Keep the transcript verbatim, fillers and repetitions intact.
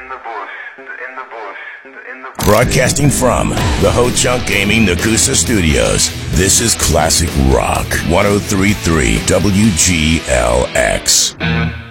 Broadcasting from the Ho-Chunk Gaming Nakusa Studios, this is Classic Rock one oh three point three W G L X.